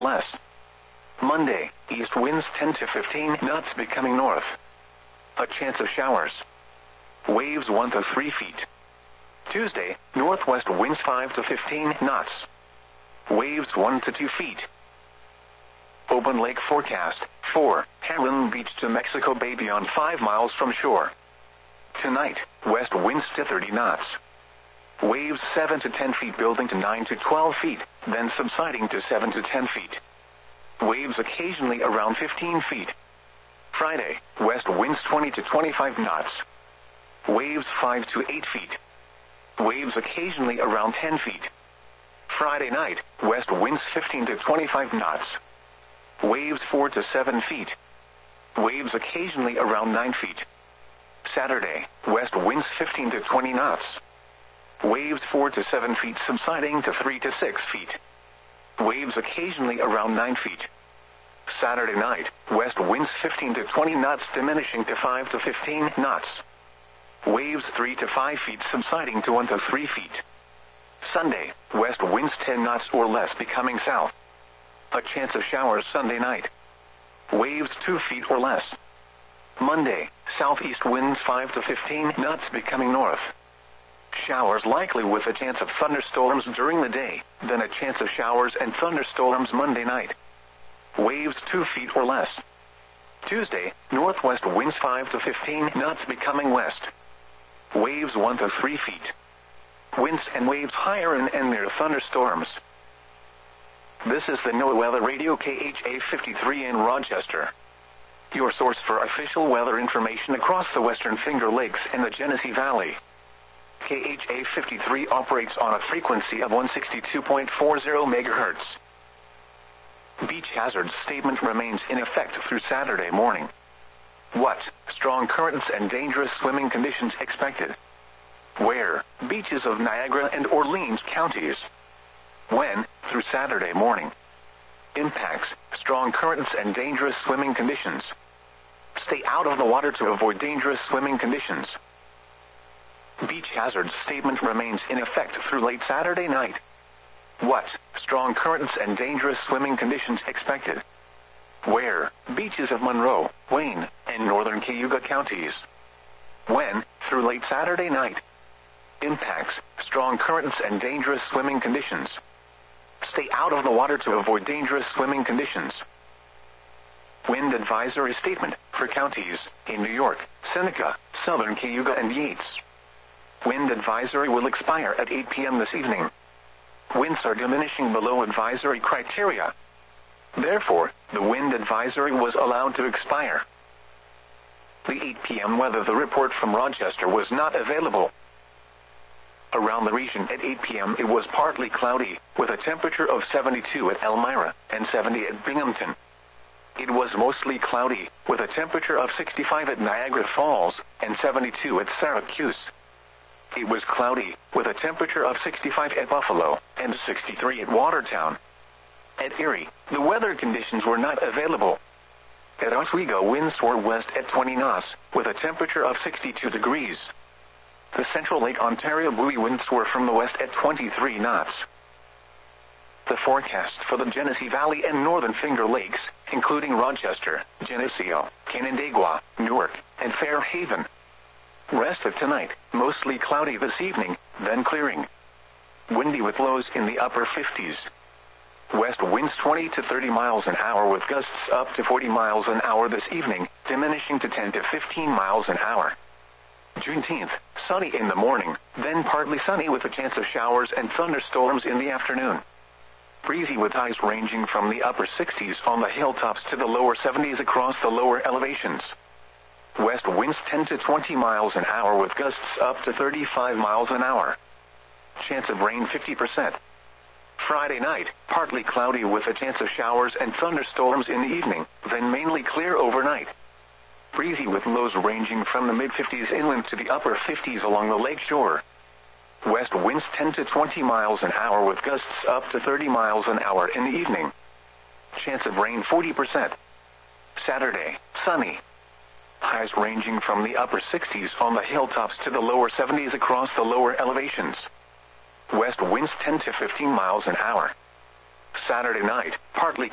less. Monday, east winds 10 to 15 knots becoming north. A chance of showers. Waves 1 to 3 feet. Tuesday, northwest winds 5 to 15 knots. Waves 1 to 2 feet. Open lake forecast. 4. Heron Beach to Mexico Bay beyond 5 miles from shore. Tonight, west winds to 30 knots. Waves 7 to 10 feet building to 9 to 12 feet, then subsiding to 7 to 10 feet. Waves occasionally around 15 feet. Friday, west winds 20 to 25 knots. Waves 5 to 8 feet. Waves occasionally around 10 feet. Friday night, west winds 15 to 25 knots. Waves 4 to 7 feet. Waves occasionally around 9 feet. Saturday, west winds 15 to 20 knots. Waves 4 to 7 feet subsiding to 3 to 6 feet. Waves occasionally around 9 feet. Saturday night, west winds 15 to 20 knots diminishing to 5 to 15 knots. Waves 3 to 5 feet subsiding to 1 to 3 feet. Sunday, west winds 10 knots or less becoming south. A chance of showers Sunday night. Waves 2 feet or less. Monday, southeast winds 5 to 15 knots becoming north. Showers likely with a chance of thunderstorms during the day, then a chance of showers and thunderstorms Monday night. Waves 2 feet or less. Tuesday, northwest winds 5 to 15 knots becoming west. Waves 1 to 3 feet. Winds and waves higher and near thunderstorms. This is the NOAA Weather Radio KHA 53 in Rochester. Your source for official weather information across the Western Finger Lakes and the Genesee Valley. KHA 53 operates on a frequency of 162.40 MHz. Beach hazard statement remains in effect through Saturday morning. What? Strong currents and dangerous swimming conditions expected. Where? Beaches of Niagara and Orleans counties. When? Through Saturday morning. Impacts: strong currents and dangerous swimming conditions. Stay out of the water to avoid dangerous swimming conditions. Beach hazard statement remains in effect through late Saturday night. What? Strong currents and dangerous swimming conditions expected. Where? Beaches of Monroe, Wayne, and northern Cayuga counties. When? Through late Saturday night. Impacts: strong currents and dangerous swimming conditions. Stay out of the water to avoid dangerous swimming conditions. Wind advisory statement for counties in New York, Seneca, southern Cayuga, and Yates. Wind advisory will expire at 8 p.m. this evening. Winds are diminishing below advisory criteria. Therefore, the wind advisory was allowed to expire. The 8 p.m. weather the report from Rochester was not available. Around the region at 8 p.m. it was partly cloudy, with a temperature of 72 at Elmira and 70 at Binghamton. It was mostly cloudy, with a temperature of 65 at Niagara Falls and 72 at Syracuse. It was cloudy, with a temperature of 65 at Buffalo and 63 at Watertown. At Erie, the weather conditions were not available. At Oswego, winds were west at 20 knots, with a temperature of 62 degrees. The Central Lake Ontario buoy winds were from the west at 23 knots. The forecast for the Genesee Valley and Northern Finger Lakes, including Rochester, Geneseo, Canandaigua, Newark, and Fairhaven. Rest of tonight, mostly cloudy this evening, then clearing. Windy with lows in the upper 50s. West winds 20 to 30 miles an hour with gusts up to 40 miles an hour this evening, diminishing to 10 to 15 miles an hour. Juneteenth, sunny in the morning, then partly sunny with a chance of showers and thunderstorms in the afternoon. Breezy with highs ranging from the upper 60s on the hilltops to the lower 70s across the lower elevations. West winds 10 to 20 miles an hour with gusts up to 35 miles an hour. Chance of rain 50%. Friday night, partly cloudy with a chance of showers and thunderstorms in the evening, then mainly clear overnight. Breezy with lows ranging from the mid-50s inland to the upper 50s along the lake shore. West winds 10 to 20 miles an hour with gusts up to 30 miles an hour in the evening. Chance of rain 40%. Saturday, sunny. Highs ranging from the upper 60s on the hilltops to the lower 70s across the lower elevations. West winds 10 to 15 miles an hour. Saturday night, partly